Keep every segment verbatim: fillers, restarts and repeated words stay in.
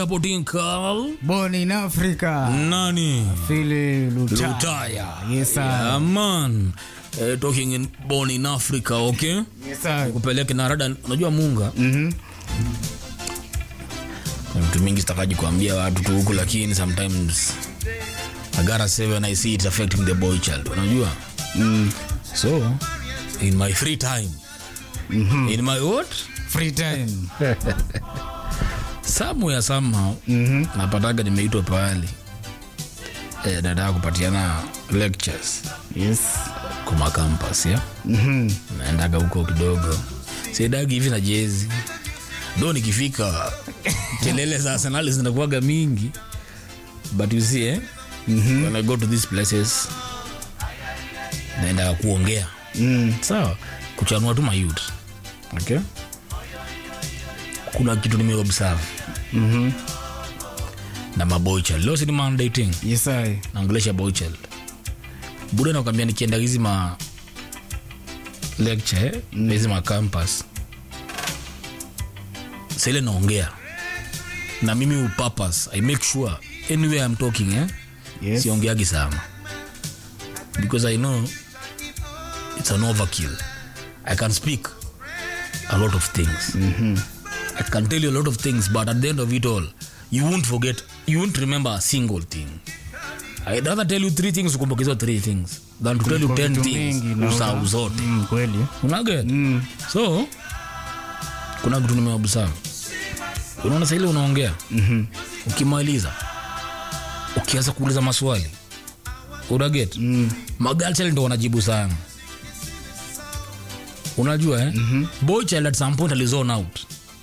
Supporting Carl born in Africa. Nani Philly Lutaya. Lutaya. Yes sir. Yeah, man. Uh, talking in born in Africa, okay? Yes sir. Kupeleke na rada, unajua Munga? Mhm. Mtu mingi sitakaji kuambia watu tu huko, lakini sometimes I gotta say when I see it affecting the boy child, unajua? Mm. So in my free time. Mhm. In my what? Free time. Somewhere somehow Mhm. napataga nimeitwa pahali eh, dada kupatiana lectures Yes. kwa campus ya. Mhm. Naendaga huko kidogo. Siedagi hivi na jezi. Ndio nikifika kelele za Arsenal zinakuwaga mingi. But you see eh? Mhm. When I go to these places naenda kuongea. Mm. Sawa, kuchanua tu mayouth. Okay? Kuna kitu nimeobserve. Mhm. Na maboy child. Leo si ni man dating. Yes sir. Naongelesha boy child. Bude nakwambia nikienda hizi ma lecture, mm. hizi ma campus. Sile naongea. Na mimi upurpose, I make sure anywhere I'm talking, eh? Yes. Siongeagi sana. Because I know it's an overkill. I can speak a lot of things. Mhm. I can tell you a lot of things, but at the end of it all, you won't forget, you won't remember a single thing. I'd rather tell you three things ukumbuke hizo three things than to tell you ten things usahau zote. Mm, kweli. Unaget? Mm. So kuna kitu nimeobserve. Unaona sasa ile unaongea. Mhm. Ukimaliza ukianza kuuliza maswali. Unaget? Mm. Magal child ndo wanajibu sana. Unajua eh? Mhm. Boy child at some point alizone out.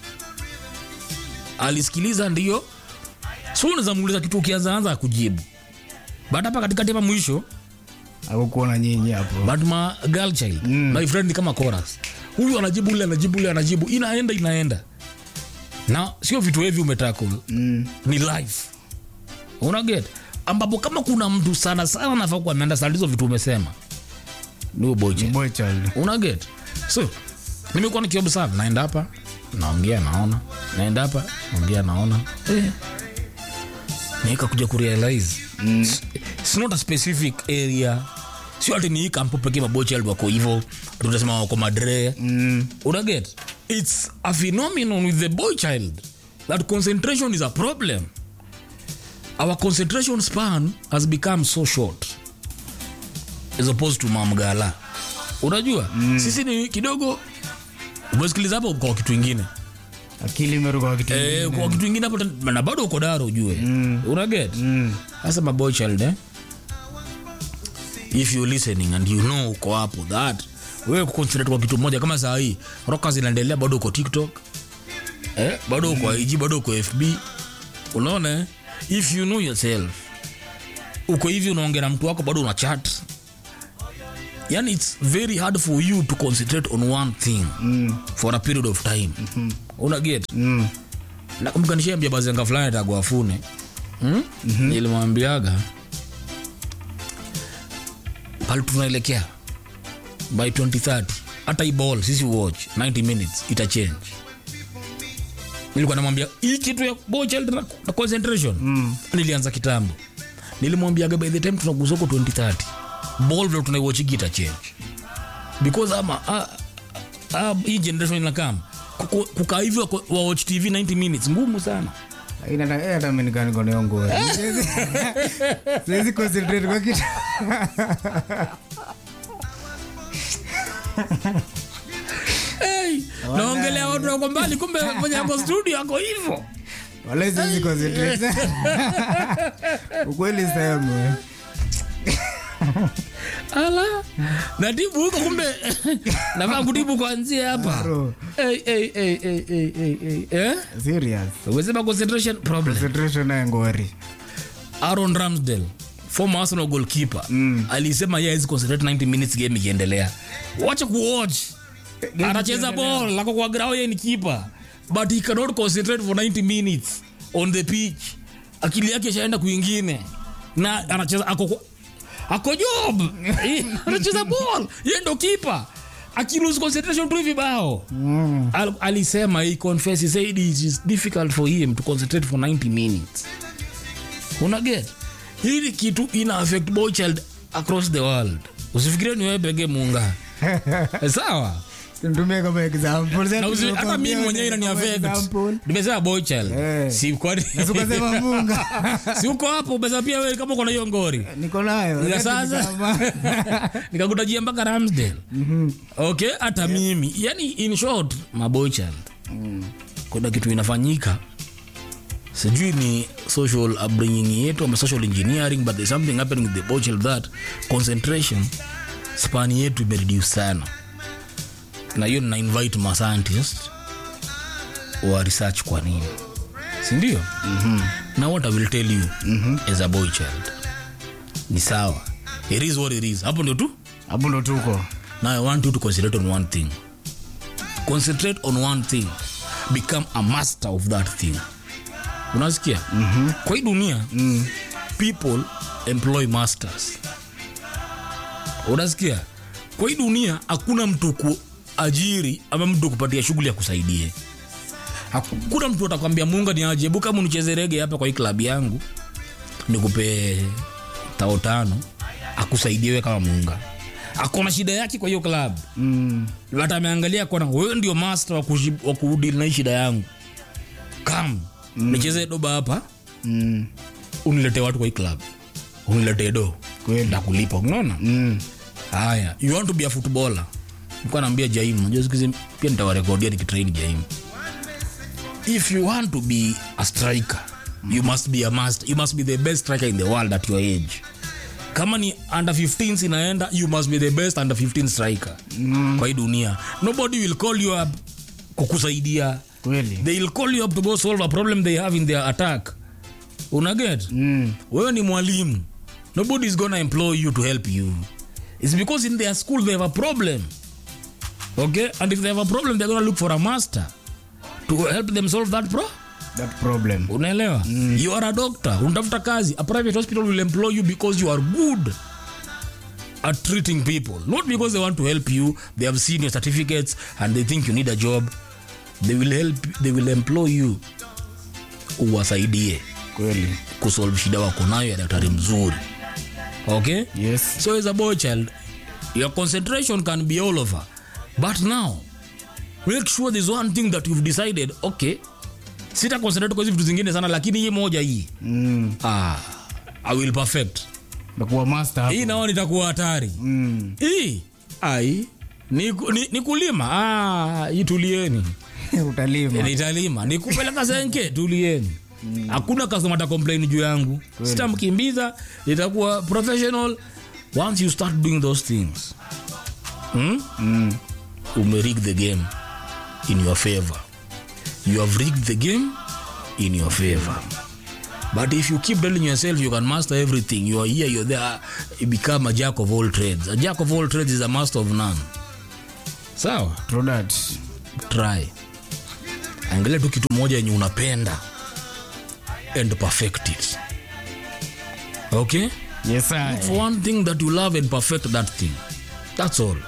Alisikiliza ndio. So unaweza muuliza kitu ukianza anza kujibu. Baada hapa katikati hapa mwisho Hakukuona nyinyi hapo. but ma girl child, Mm. my friend ni kama chorus. Huyu anajibu ile anajibu ile anajibu inaenda inaenda. Na sio vitu hivi umetackle. Mm. Ni life. Una get? Ambapo kama kuna mtu sana sana anafaa kuwa ameenda salizo vitu umesema. Ni boy child. Boy child. Una get? So nimekuwa nikiobserve, naenda hapa naongea naona, naenda hapa naongea naona, eh nika kuja kurealize mm. it's, it's not a specific area, sio ati ni kampo pekee maboy child wako hivyo tunasema wako madre. Mm. Una get? It's a phenomenon with the boy child that concentration is a problem. Our concentration span has become so short as opposed to mamgala. Unajua? Mm. Sisi ni kidogo umesikiliza hapo kwa kitu kingine. Akili imeruka kwa kitu kingine. Eh, kwa kitu kingine hapo na bado uko daro ujue. Mm. Una get? Mm. Sasa my boy child eh? If you listening and you know uko hapo that wewe kuconcentrate kwa kitu moja kama saa hii rockers inaendelea bado uko TikTok. Eh, bado uko I G, bado uko F B. Unaona eh? If you know yourself uko hivi unaongea na mtu wako bado una chat. Yani it's very hard for you to concentrate on one thing Mm. for a period of time. Mm-hmm. Una get? Mm. Na kumkanisha mbia bazenga fulani atagwafune. Hmm? Mm-hmm. Nilimwambiaga pale tunaelekea by twenty thirty hata hii ball sisi watch ninety minutes ita change. Nilikuwa namwambia hii kitu ya ball child na, na concentration. Mm. Nilianza kitambo. Nilimwambiaga by the time tunaguza kwa twenty thirty ball vile tunaiwatch ita change. Because ama ah, ah, hii generation inakam kukaa hivyo wa watch T V ninety minutes ngumu sana. Ina na eh hata mimi nikani kwa niongo. Siwezi concentrate kwa kitu. Hey, naongelea watu wako mbali kumbe kwenye hapo studio yako hivyo. Wala siwezi concentrate. Ukweli sema. Ala. Natibu huko kumbe nafaa kutibu kuanzia hapa. Hey hey hey hey hey hey. Eh? Serious. Unasema concentration problem. Concentration na ngori. Aaron Ramsdale, former Arsenal goalkeeper, mm. alisema yeye hizi concentrate ninety minutes game ikiendelea. Wacha kuwatch. Anacheza ball lako kwa ground, yeye ni keeper, but he cannot concentrate for ninety minutes on the pitch. Akili yake ishaenda kwingine. Na anacheza ako ako job. Anacheza ball. Yeye ndo keeper. akilose concentration tu hivi bao. Mm. Al, alisema he confess, he said it is difficult for him to concentrate for ninety minutes. Una get? Hili kitu ina affect boy child across the world. Usifikirie ni wewe peke Munga. Sawa? Tumie kama example. Na usi, hata mimi mwenyewe inani affect. Nimesema boy child. Hey. Si kwani. Nasukasema Munga. Si uko hapo umesema pia wewe kama uko na hiyo ngori. Niko nayo. Ya sasa. Nikakutajia mpaka Ramsdale. Mhm. Okay, hata yeah. Mimi. Yani in short, my boy child. Mm. Kuna kitu inafanyika. Sijui ni social upbringing yetu ama social engineering, but there's something happening with the boy child that concentration span yetu imereduce sana. Na hiyo na invite ma scientist wa research kwa nini. Si ndio? Mhm. Now what I will tell you mm-hmm. as a boy child. Ni sawa. It is what it is. Hapo ndo tu? Hapo ndo tuko. Now I want you to concentrate on one thing. Concentrate on one thing. Become a master of that thing. Unasikia? Mhm. Kwa hii dunia, mm. people employ masters. Unasikia? Kwa hii dunia hakuna mtu kuajiri ama mtu kupatia shughuli ya kusaidie. Hakuna mtu atakwambia Munga ni aje, hebu kama unicheze reggae hapa kwa hii club yangu nikupe tao tano akusaidie wewe kama Munga. Akona shida yake kwa hiyo club. Mm. Hata ameangalia kwa wewe ndio master wa wa kudeal na shida yangu. Come, mm. nicheze doba hapa. Mm. Unilete watu kwa hii club. Unilete do. Kwenda kulipa, unaona? Mm. Haya, you want to be a footballer. Niko naambia Jaim, unajua siku pia nitawarecordia nikitrain Jaim. If you want to be a striker, mm. you must be a master. You must be the best striker in the world at your age. Kama ni under fifteens inaenda, you must be the best under fifteen striker. Mm. Kwa hii dunia. Nobody will call you up kukusaidia. Really? They will call you up to go solve a problem they have in their attack. Una get? Mm. Wewe ni mwalimu. Nobody is going to employ you to help you. It's because in their school they have a problem. Okay? And if they have a problem, they're going to look for a master to help them solve that pro that problem. Unaelewa? Mm. You are a doctor. Unatafuta kazi. A private hospital will employ you because you are good at treating people. Not because they want to help you. They have seen your certificates and they think you need a job. They will help. They will employ you. Uwasaidie. Kweli. Kusolve shida wako nayo ya daktari mzuri. Okay? Yes. So as a boy child, your concentration can be all over. But now, make sure there's one thing that you've decided, okay, sita concentrate kwa vitu zingine sana, lakini hii moja hii. Mm. Ah, I will perfect. Nakuwa master hapo. Hii nao nitakuwa hatari. Mm. Hii, ai, ni, ni, ni kulima. Ah, itulieni. Utalima. Nitalima. Nikupeleka senke, tulieni. Mm. Hakuna customer ta complain juu yangu. Sitamkimbiza, itakuwa professional once you start doing those things. Hmm? Mm. You may rig the game in your favor. You have rigged the game in your favor. But if you keep telling yourself you can master everything, you are here, you're there, you become a jack of all trades. A jack of all trades is a master of none. Sawa? True that. Try. Angalia tu kitu moja yenye unapenda and perfect it. Okay? Yes, sir. It's one thing that you love and perfect that thing. That's all.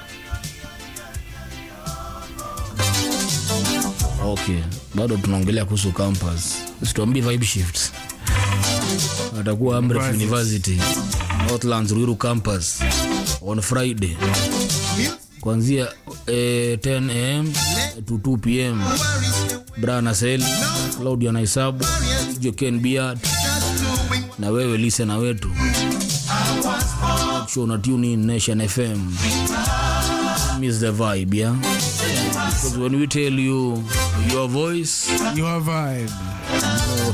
Okay. Bado tunaongelea kuhusu campus. Situambie vibe shift. Atakuwa Amref University, Northlands Ruiru campus on Friday. Kuanzia eh, ten a m to two p m Brana Sel, Claudia Naisabu, Joken Biat, na wewe listen na wetu. Show na tune in Nation F M. Miss the vibe, yeah? Because when we tell you your voice, your vibe.